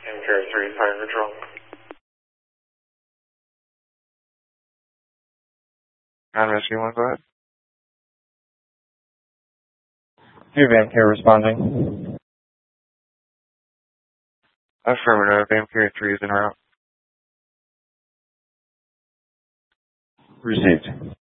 Vancouver 3, fire control. Non-rescue 1, go ahead. Two Vancouver responding. Affirmative, Vancouver 3 is en route. Received.